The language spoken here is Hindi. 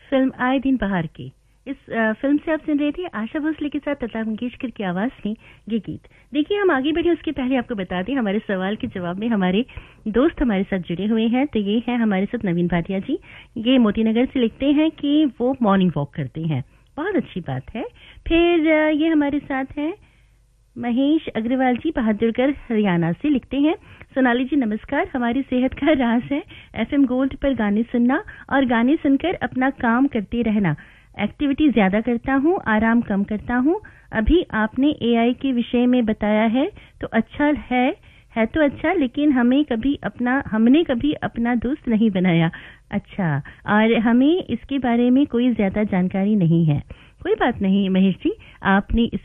फिल्म आए दिन बहार की। इस फिल्म से आप सुन रहे थे आशा भोसले के साथ लता मंगेशकर की आवाज में ये गीत। देखिए, हम आगे बढ़े उसके पहले आपको बता दें, हमारे सवाल के जवाब में हमारे दोस्त हमारे साथ जुड़े हुए हैं। तो ये है हमारे साथ नवीन भाटिया जी। ये मोतीनगर से लिखते हैं कि वो मॉर्निंग वॉक करते हैं। बहुत अच्छी बात है। फिर ये हमारे साथ हैं महेश अग्रवाल जी, बहादुरगढ़ हरियाणा से लिखते हैं, सोनाली जी नमस्कार, हमारी सेहत का राज है एफएम गोल्ड पर गाने सुनना और गाने सुनकर अपना काम करते रहना। एक्टिविटी ज्यादा करता हूँ, आराम कम करता हूँ। अभी आपने एआई के विषय में बताया है तो अच्छा है तो अच्छा, लेकिन हमने कभी अपना दोस्त नहीं बनाया। अच्छा, और हमें इसके बारे में कोई ज्यादा जानकारी नहीं है। कोई बात नहीं महेश जी, आपने